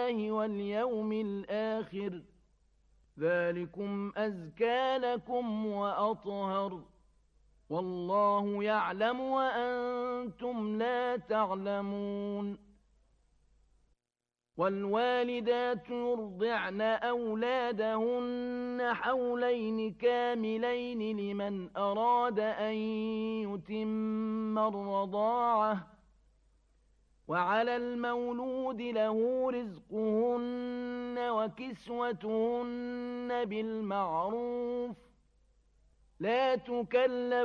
بالله واليوم الآخر ذلكم أزكى لكم وأطهر والله يعلم وأنتم لا تعلمون والوالدات يرضعن أولادهن حولين كاملين لمن أراد أن يتم الرضاعة وعلى المولود له رزقهن وكسوتهن بالمعروف لا تكلف